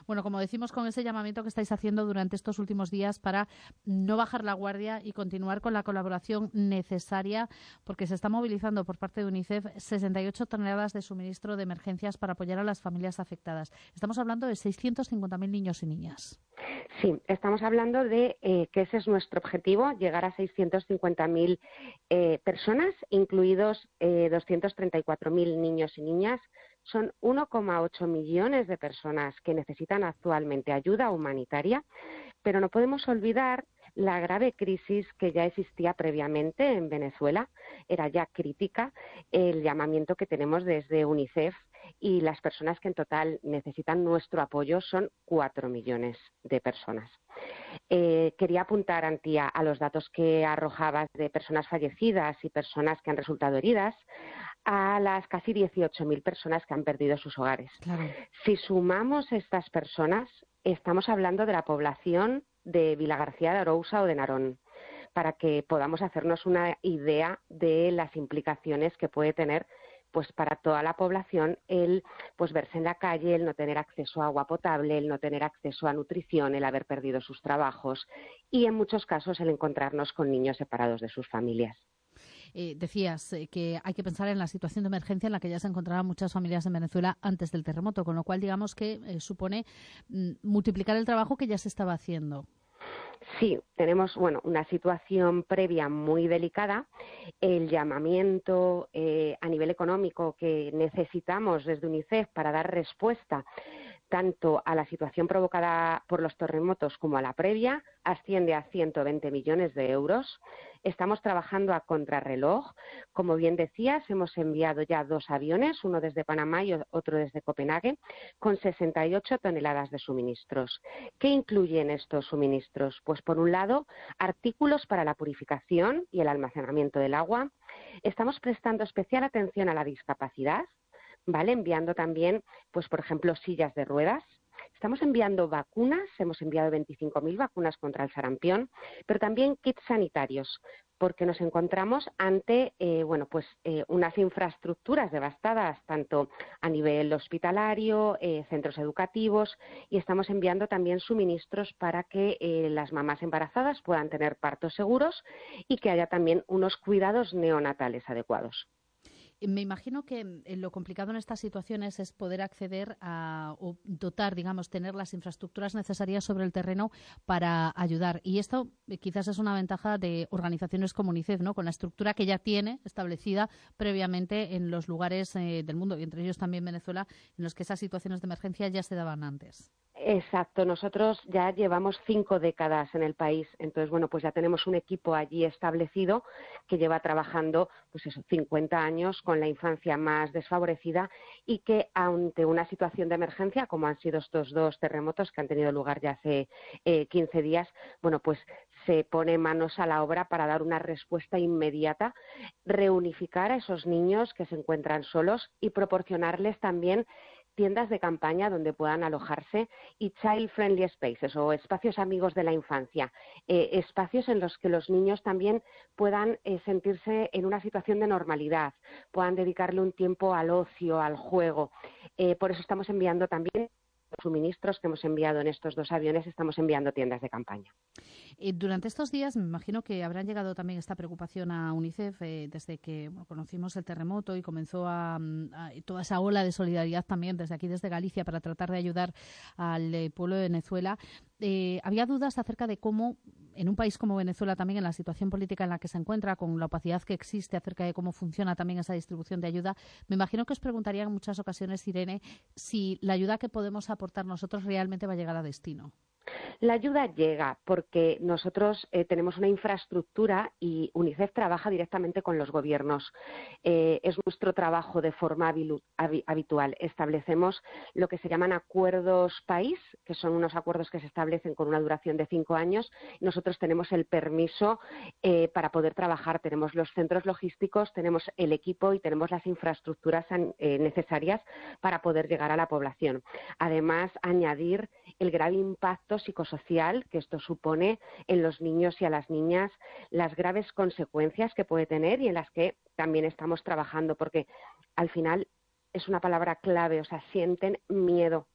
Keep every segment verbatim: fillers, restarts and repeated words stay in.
Bueno, como decimos, con ese llamamiento que estáis haciendo durante estos últimos días para no bajar la guardia y continuar con la colaboración necesaria, porque se está movilizando por parte de UNICEF sesenta y ocho toneladas de suministro de emergencias para apoyar a las familias afectadas. Estamos hablando de seiscientos cincuenta mil niños y niñas. Sí, estamos hablando de eh, que ese es nuestro objetivo, llegar a seiscientos cincuenta mil eh, personas, incluidos eh, doscientos treinta y cuatro mil niños y niñas. Son uno coma ocho millones de personas que necesitan actualmente ayuda humanitaria, pero no podemos olvidar la grave crisis que ya existía previamente en Venezuela. Era ya crítica el llamamiento que tenemos desde UNICEF, y las personas que en total necesitan nuestro apoyo son cuatro millones de personas. Eh, quería apuntar, Antía, a los datos que arrojabas de personas fallecidas y personas que han resultado heridas, a las casi dieciocho mil personas que han perdido sus hogares. Claro. Si sumamos estas personas, estamos hablando de la población de Vilagarcía de Arousa o de Narón, para que podamos hacernos una idea de las implicaciones que puede tener pues para toda la población el pues verse en la calle, el no tener acceso a agua potable, el no tener acceso a nutrición, el haber perdido sus trabajos y en muchos casos el encontrarnos con niños separados de sus familias. Eh, decías eh, que hay que pensar en la situación de emergencia en la que ya se encontraban muchas familias en Venezuela antes del terremoto, con lo cual digamos que eh, supone mm, multiplicar el trabajo que ya se estaba haciendo. Sí, tenemos bueno una situación previa muy delicada. El llamamiento eh, a nivel económico que necesitamos desde UNICEF para dar respuesta tanto a la situación provocada por los terremotos como a la previa asciende a ciento veinte millones de euros. Estamos trabajando a contrarreloj. Como bien decías, hemos enviado ya dos aviones, uno desde Panamá y otro desde Copenhague, con sesenta y ocho toneladas de suministros. ¿Qué incluyen estos suministros? Pues por un lado, artículos para la purificación y el almacenamiento del agua. Estamos prestando especial atención a la discapacidad, ¿vale? Enviando también, pues por ejemplo, sillas de ruedas. Estamos enviando vacunas, hemos enviado veinticinco mil vacunas contra el sarampión, pero también kits sanitarios, porque nos encontramos ante eh, bueno, pues, eh, unas infraestructuras devastadas, tanto a nivel hospitalario, eh, centros educativos, y estamos enviando también suministros para que eh, las mamás embarazadas puedan tener partos seguros y que haya también unos cuidados neonatales adecuados. Me imagino que lo complicado en estas situaciones es poder acceder a o dotar, digamos, tener las infraestructuras necesarias sobre el terreno para ayudar. Y esto eh, quizás es una ventaja de organizaciones como UNICEF, ¿no? Con la estructura que ya tiene establecida previamente en los lugares eh, del mundo, y entre ellos también Venezuela, en los que esas situaciones de emergencia ya se daban antes. Exacto, nosotros ya llevamos cinco décadas en el país, entonces bueno, pues ya tenemos un equipo allí establecido que lleva trabajando pues eso, cincuenta años con la infancia más desfavorecida y que ante una situación de emergencia, como han sido estos dos terremotos que han tenido lugar ya hace eh, quince días, bueno, pues se pone manos a la obra para dar una respuesta inmediata, reunificar a esos niños que se encuentran solos y proporcionarles también tiendas de campaña donde puedan alojarse y child friendly spaces o espacios amigos de la infancia, eh, espacios en los que los niños también puedan eh, sentirse en una situación de normalidad, puedan dedicarle un tiempo al ocio, al juego. Eh, por eso estamos enviando también suministros que hemos enviado en estos dos aviones, estamos enviando tiendas de campaña. Eh, durante estos días me imagino que habrán llegado también esta preocupación a UNICEF eh, desde que bueno, conocimos el terremoto y comenzó a, a toda esa ola de solidaridad también desde aquí, desde Galicia, para tratar de ayudar al eh, pueblo de Venezuela. Eh, había dudas acerca de cómo, en un país como Venezuela también, en la situación política en la que se encuentra, con la opacidad que existe acerca de cómo funciona también esa distribución de ayuda, me imagino que os preguntarían en muchas ocasiones, Irene, si la ayuda que podemos aportar nosotros realmente va a llegar a destino. La ayuda llega porque nosotros eh, tenemos una infraestructura y UNICEF trabaja directamente con los gobiernos. Eh, es nuestro trabajo de forma habitual. Establecemos lo que se llaman acuerdos país, que son unos acuerdos que se establecen con una duración de cinco años. Nosotros tenemos el permiso eh, para poder trabajar. Tenemos los centros logísticos, tenemos el equipo y tenemos las infraestructuras eh, necesarias para poder llegar a la población. Además, añadir el grave impacto psicosocial que esto supone en los niños y a las niñas, las graves consecuencias que puede tener y en las que también estamos trabajando, porque al final es una palabra clave, o sea, sienten miedo.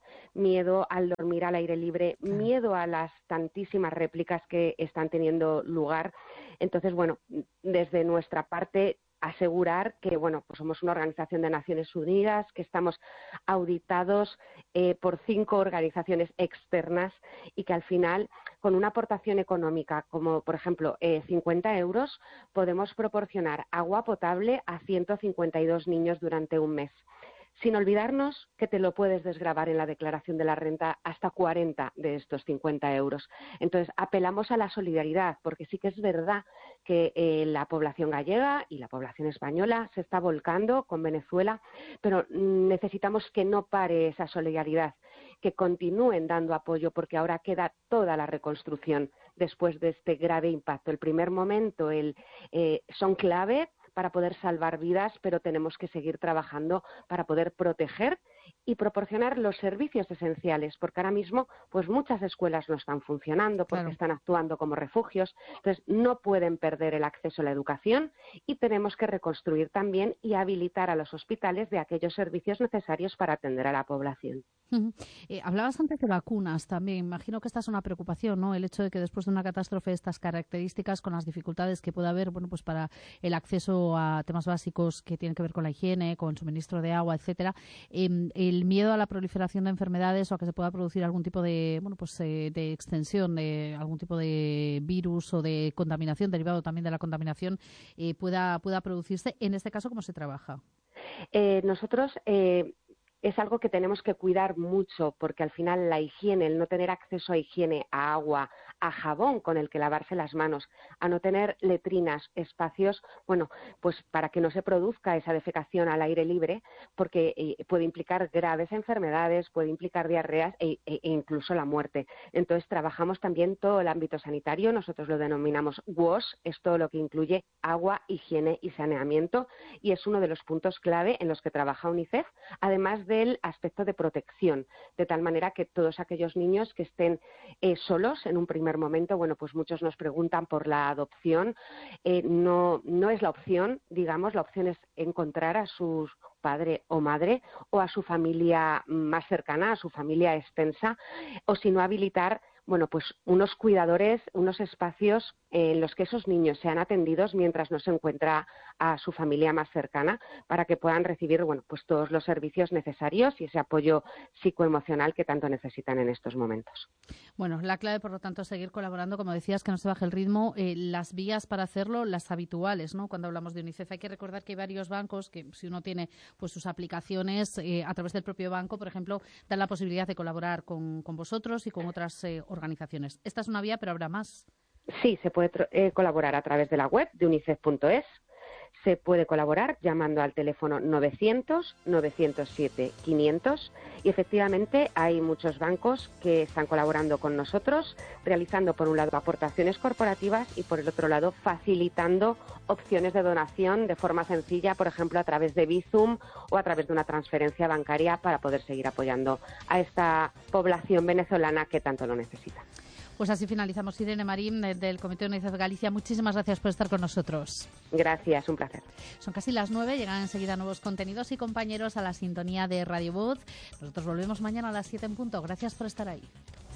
miedo al dormir al aire libre, miedo a las tantísimas réplicas que están teniendo lugar. Entonces, bueno, desde nuestra parte, asegurar que, bueno, pues somos una organización de Naciones Unidas, que estamos auditados eh, por cinco organizaciones externas y que al final, con una aportación económica como, por ejemplo, eh, cincuenta euros, podemos proporcionar agua potable a ciento cincuenta y dos niños durante un mes. Sin olvidarnos que te lo puedes desgravar en la declaración de la renta hasta cuarenta de estos cincuenta euros. Entonces, apelamos a la solidaridad, porque sí que es verdad que eh, la población gallega y la población española se está volcando con Venezuela, pero necesitamos que no pare esa solidaridad, que continúen dando apoyo, porque ahora queda toda la reconstrucción después de este grave impacto. El primer momento el, eh, son clave para poder salvar vidas, pero tenemos que seguir trabajando para poder proteger y proporcionar los servicios esenciales, porque ahora mismo pues muchas escuelas no están funcionando porque claro. están actuando como refugios, entonces no pueden perder el acceso a la educación y tenemos que reconstruir también y habilitar a los hospitales de aquellos servicios necesarios para atender a la población. Uh-huh. Eh, hablabas antes de vacunas también. Imagino que esta es una preocupación, ¿no? El hecho de que después de una catástrofe de estas características, con las dificultades que pueda haber, bueno, pues para el acceso a temas básicos que tienen que ver con la higiene, con suministro de agua, etcétera, eh, el miedo a la proliferación de enfermedades o a que se pueda producir algún tipo de, bueno, pues eh, de extensión de algún tipo de virus o de contaminación derivado también de la contaminación eh, pueda pueda producirse. En este caso, ¿cómo se trabaja? Eh, nosotros eh, es algo que tenemos que cuidar mucho, porque al final la higiene, el no tener acceso a higiene, a agua, a jabón con el que lavarse las manos, a no tener letrinas, espacios, bueno, pues para que no se produzca esa defecación al aire libre, porque eh, puede implicar graves enfermedades, puede implicar diarreas e, e, e incluso la muerte. Entonces trabajamos también todo el ámbito sanitario, nosotros lo denominamos W O S, es todo lo que incluye agua, higiene y saneamiento, y es uno de los puntos clave en los que trabaja UNICEF, además del aspecto de protección, de tal manera que todos aquellos niños que estén eh, solos en un primer momento, bueno, pues muchos nos preguntan por la adopción, eh, no, no es la opción, digamos, la opción es encontrar a su padre o madre o a su familia más cercana, a su familia extensa, o si no habilitar, bueno, pues unos cuidadores, unos espacios en los que esos niños sean atendidos mientras no se encuentra a su familia más cercana, para que puedan recibir, bueno, pues todos los servicios necesarios y ese apoyo psicoemocional que tanto necesitan en estos momentos. Bueno, la clave, por lo tanto, es seguir colaborando, como decías, que no se baje el ritmo, eh, las vías para hacerlo, las habituales, ¿no? Cuando hablamos de UNICEF hay que recordar que hay varios bancos que, si uno tiene pues sus aplicaciones eh, a través del propio banco, por ejemplo, dan la posibilidad de colaborar con, con vosotros y con otras eh, organizaciones. Esta es una vía, pero habrá más. Sí, se puede eh, colaborar a través de la web de unicef punto es. Se puede colaborar llamando al teléfono novecientos, novecientos siete, quinientos y efectivamente hay muchos bancos que están colaborando con nosotros, realizando por un lado aportaciones corporativas y por el otro lado facilitando opciones de donación de forma sencilla, por ejemplo a través de Bizum o a través de una transferencia bancaria para poder seguir apoyando a esta población venezolana que tanto lo necesita. Pues así finalizamos. Irene Marín, del Comité UNICEF Galicia, muchísimas gracias por estar con nosotros. Gracias, un placer. Son casi las nueve, llegan enseguida nuevos contenidos y compañeros a la sintonía de Radio Voz. Nosotros volvemos mañana a las siete en punto. Gracias por estar ahí.